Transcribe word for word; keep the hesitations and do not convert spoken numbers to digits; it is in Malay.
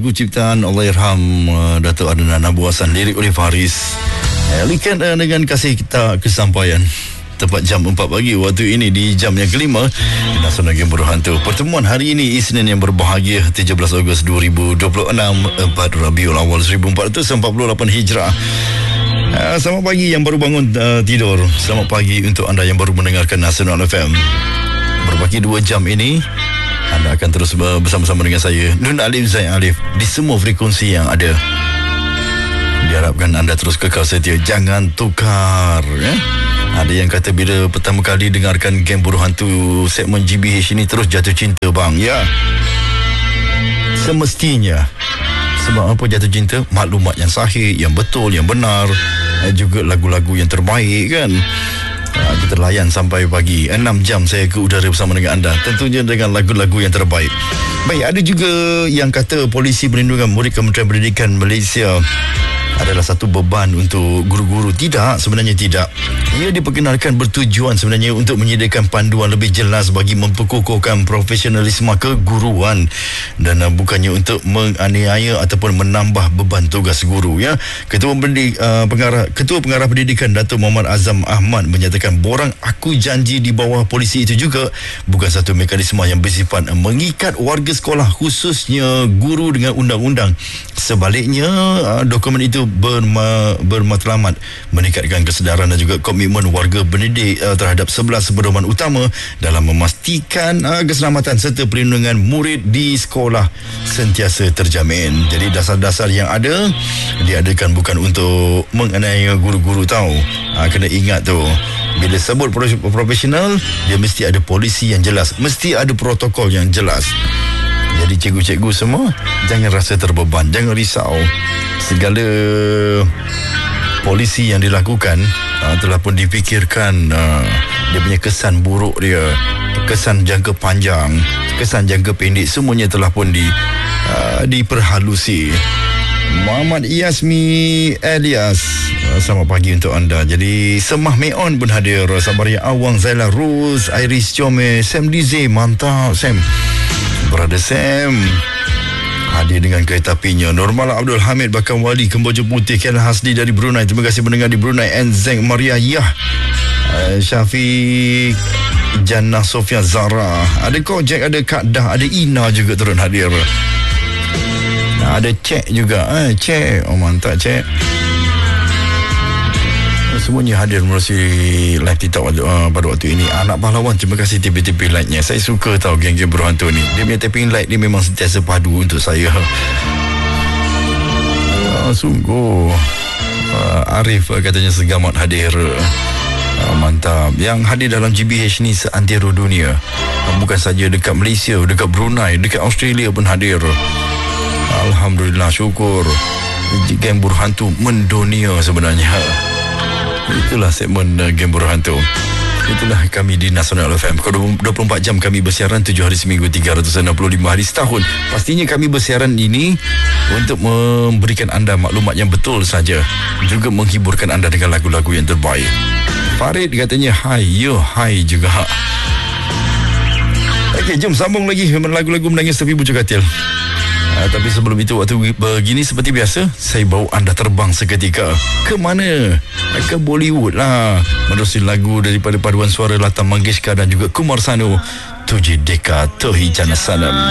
lagu ciptaan Allahyarham uh, Datuk Adnan Abu Hassan, lirik oleh Faris. Lihat uh, dengan kasih kita kesampaian tepat jam empat pagi waktu ini di jam yang kelima di Nasional Game Berhantu. Pertemuan hari ini Isnin yang berbahagia tujuh belas Ogos dua ribu dua puluh enam, empat Rabiul Awal seribu empat ratus empat puluh lapan Hijrah. Uh, selamat pagi yang baru bangun uh, tidur. Selamat pagi untuk anda yang baru mendengarkan Nasional F M. Berbagi dua jam ini anda akan terus bersama-sama dengan saya, Nun Alif Zain Alif, di semua frekuensi yang ada. Diharapkan anda terus kekal setia, jangan tukar ya. Ada yang kata bila pertama kali dengarkan Game Berhantu segmen G B H ini terus jatuh cinta bang. Ya, semestinya. Sebab apa jatuh cinta? Maklumat yang sahih, yang betul, yang benar, juga lagu-lagu yang terbaik kan. Ha, kita layan sampai pagi enam jam saya ke udara bersama dengan anda, tentunya dengan lagu-lagu yang terbaik. Baik, ada juga yang kata Polisi Perlindungan Murid Kementerian Pendidikan Malaysia adalah satu beban untuk guru-guru. Tidak, sebenarnya tidak. Ia diperkenalkan bertujuan sebenarnya untuk menyediakan panduan lebih jelas bagi memperkukuhkan profesionalisme keguruan dan uh, bukannya untuk menganiaya ataupun menambah beban tugas guru ya. Ketua Pendidik, uh, pengarah Ketua Pengarah Pendidikan Datuk Muhammad Azam Ahmad menyatakan borang aku janji di bawah polisi itu juga bukan satu mekanisme yang bersifat mengikat warga sekolah, khususnya guru dengan undang-undang. Sebaliknya, uh, dokumen itu berma, bermatlamat meningkatkan kesedaran dan juga komitmen warga pendidik uh, terhadap sebelas pedoman utama dalam memastikan uh, keselamatan serta perlindungan murid di sekolah sentiasa terjamin. Jadi dasar-dasar yang ada diadakan bukan untuk menganiaya guru-guru tahu. Uh, kena ingat tu, bila sebut profesional, dia mesti ada polisi yang jelas, mesti ada protokol yang jelas. Jadi cikgu-cikgu semua jangan rasa terbeban, jangan risau. Segala polisi yang dilakukan uh, telah pun dipikirkan uh, dia punya kesan buruk dia, kesan jangka panjang, kesan jangka pendek, semuanya telah pun di uh, diperhalusi. Muhammad Yasmi Elias, uh, selamat pagi untuk anda. Jadi Semah Meon pun hadir, Sabaria Awang, Zaila Rose, Iris Chome, Sam Dize, mantap Sam, Brother Sam hadir dengan kereta apinya. Normal Abdul Hamid Bakam Wali, Kemboja Putih, Ken Hasdi dari Brunei, terima kasih mendengar di Brunei. Enzeng Maria Yah, uh, Syafiq Jannah Sofia Zara, ada Kojek, ada Kak Dah, ada Ina juga turun hadir. Nah, ada Cek juga, eh, Cek, oh mantap Cek. Semuanya hadir melalui live TikTok uh, pada waktu ini. Anak pahlawan, terima kasih tipe-tipe like-nya. Saya suka tahu geng-geng berhantu ni. Dia punya tapping like dia memang sentiasa padu untuk saya. Uh, sungguh uh, Arif uh, katanya segamat hadir. Uh, mantap. Yang hadir dalam G B H ni seantero dunia. Uh, bukan saja dekat Malaysia, dekat Brunei, dekat Australia pun hadir. Alhamdulillah, syukur. Geng berhantu mendunia sebenarnya. Itulah segmen uh, Game Berhantu. Itulah kami di Nasional F M. dua puluh empat jam kami bersiaran, tujuh hari seminggu, tiga ratus enam puluh lima hari setahun. Pastinya kami bersiaran ini untuk memberikan anda maklumat yang betul saja, juga menghiburkan anda dengan lagu-lagu yang terbaik. Farid katanya hai, yo hai juga. Okey, jom sambung lagi lagu-lagu menangis tepi Bujur Katil. Uh, tapi sebelum itu, waktu begini seperti biasa, saya bawa anda terbang seketika. Ke mana? Ke Bollywood lah, menerusi lagu daripada paduan suara Lata Mangeshkar dan juga Kumar Sanu, Tujhe Dekha Tohi Jana Sanam.